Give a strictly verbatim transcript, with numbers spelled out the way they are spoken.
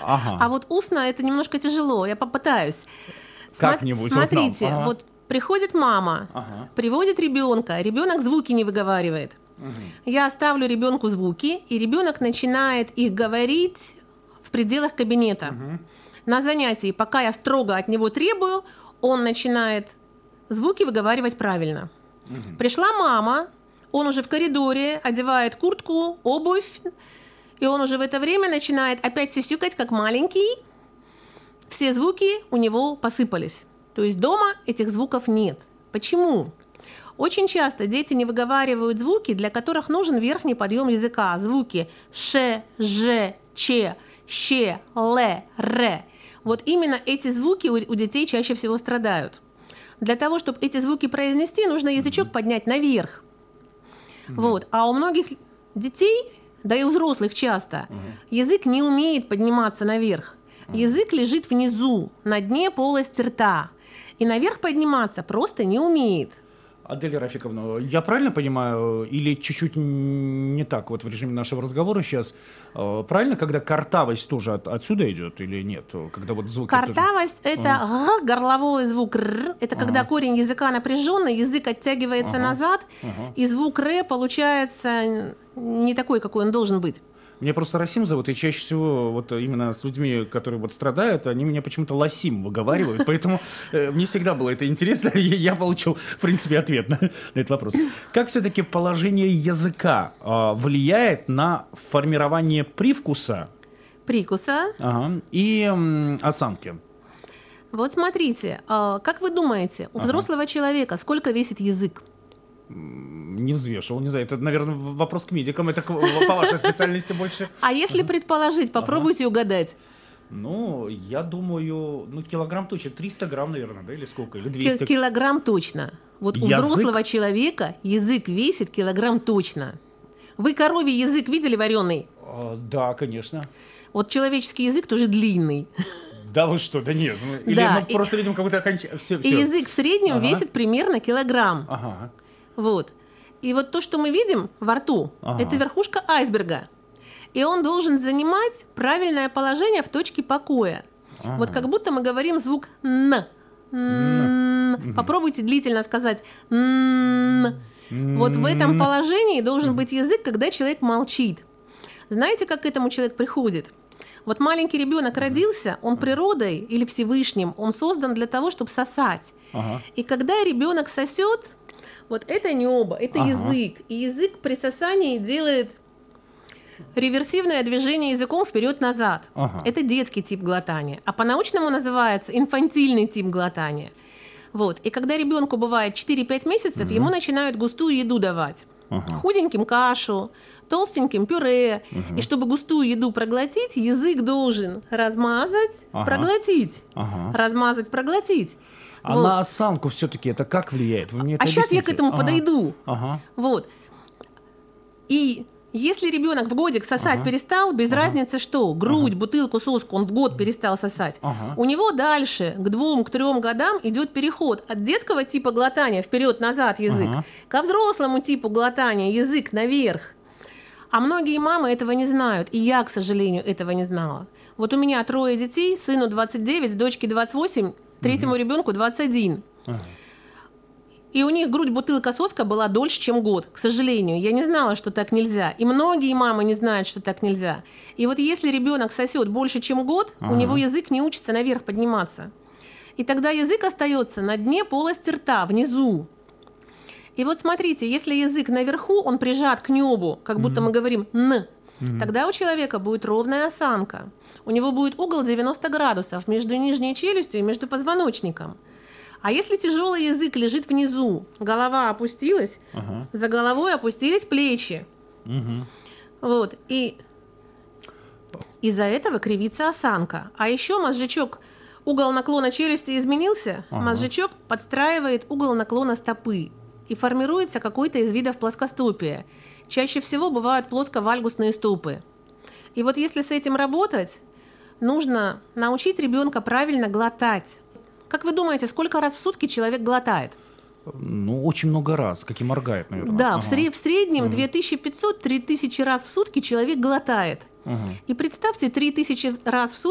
Ага. А вот устно это немножко тяжело, я попытаюсь. Как-нибудь. Смотрите, вот, нам. Ага. вот приходит мама, Ага. приводит ребенка, ребенок звуки не выговаривает. Угу. Я ставлю ребенку звуки, и ребенок начинает их говорить в пределах кабинета. Угу. На занятии, пока я строго от него требую, он начинает звуки выговаривать правильно. Угу. Пришла мама, он уже в коридоре одевает куртку, обувь, и он уже в это время начинает опять сюсюкать, как маленький. Все звуки у него посыпались. То есть дома этих звуков нет. Почему? Очень часто дети не выговаривают звуки, для которых нужен верхний подъем языка. Звуки ш, ж, ч, щ, л, р. Вот именно эти звуки у, у детей чаще всего страдают. Для того, чтобы эти звуки произнести, нужно язычок поднять наверх. Mm-hmm. Вот. А у многих детей, да и у взрослых часто, mm-hmm. язык не умеет подниматься наверх. Mm-hmm. Язык лежит внизу, на дне полости рта. И наверх подниматься просто не умеет. Адель Рафиковна, я правильно понимаю, или чуть-чуть не так вот в режиме нашего разговора сейчас, правильно, когда картавость тоже от, отсюда идет или нет? Когда вот звук картавость – тоже... это ага. г, горловой звук р, это ага. когда корень языка напряженный, язык оттягивается ага. назад, ага. и звук р получается не такой, какой он должен быть. Меня просто Расим зовут, и чаще всего вот именно с людьми, которые вот страдают, они меня почему-то Ласим выговаривают, поэтому э, мне всегда было это интересно, и я получил, в принципе, ответ на, на этот вопрос. Как все-таки положение языка э, влияет на формирование привкуса? Прикуса. Ага, и э, осанки. Вот смотрите, э, как вы думаете, у ага. взрослого человека сколько весит язык? Не взвешивал, не знаю, это, наверное, вопрос к медикам, это по вашей специальности больше. А если предположить, попробуйте угадать. Ну, я думаю, ну, килограмм точно, триста грамм, наверное, да, или сколько, или двести? Килограмм точно. Вот у взрослого человека язык весит килограмм точно. Вы коровий язык видели вареный? А, да, конечно. Вот человеческий язык тоже длинный. Да вы что, да нет. Или да, мы и, просто видим какой-то окончательный... Все, и все. язык в среднем ага. весит примерно килограмм. Ага. Вот. И вот то, что мы видим во рту, ага. это верхушка айсберга. И он должен занимать правильное положение в точке покоя. Ага. Вот как будто мы говорим звук «н». Н. Попробуйте длительно сказать «н». Вот в этом положении должен быть язык, когда человек молчит. Знаете, как к этому человек приходит? Вот маленький ребенок родился, он природой или Всевышним, он создан для того, чтобы сосать. Ага. И когда ребенок сосет, вот это небо, это ага. язык. И язык при сосании делает реверсивное движение языком вперед-назад. Ага. Это детский тип глотания. А по-научному называется инфантильный тип глотания. Вот. И когда ребенку бывает четыре-пять месяцев, угу. ему начинают густую еду давать. Ага. Худеньким кашу, толстеньким пюре. Угу. И чтобы густую еду проглотить, язык должен размазать, ага. проглотить. Ага. Размазать, проглотить. А вот. На осанку все-таки это как влияет? Вы мне это а объясните? сейчас я к этому ага. подойду. Ага. Вот. И если ребенок в годик сосать ага. перестал, без ага. разницы что, грудь, ага. бутылку, соску, он в год перестал сосать, ага. у него дальше к двум, к трем годам идет переход от детского типа глотания вперед-назад язык ага. ко взрослому типу глотания язык наверх. А многие мамы этого не знают, и я, к сожалению, этого не знала. Вот у меня трое детей, сыну двадцать девять, дочке двадцать восемь, третьему угу. ребенку двадцать один. Ага. И у них грудь, бутылка, соска была дольше, чем год. К сожалению, я не знала, что так нельзя. И многие мамы не знают, что так нельзя. И вот если ребенок сосет больше, чем год, ага. у него язык не учится наверх подниматься. И тогда язык остается на дне полости рта, внизу. И вот смотрите, если язык наверху, он прижат к небу, как будто mm-hmm. мы говорим «н», mm-hmm. тогда у человека будет ровная осанка. У него будет угол девяносто градусов между нижней челюстью и между позвоночником. А если тяжелый язык лежит внизу, голова опустилась, ага. за головой опустились плечи. Угу. Вот, и из-за этого кривится осанка. А еще мозжечок, угол наклона челюсти изменился, ага. мозжечок подстраивает угол наклона стопы. И формируется какой-то из видов плоскостопия. Чаще всего бывают плоско-вальгусные стопы. И вот если с этим работать, нужно научить ребенка правильно глотать. Как вы думаете, сколько раз в сутки человек глотает? Ну, очень много раз, как и моргает, наверное. Да, ага. в, сред- в среднем две тысячи пятьсот - три тысячи раз в сутки человек глотает. Ага. И представьте, три тысячи раз в сутки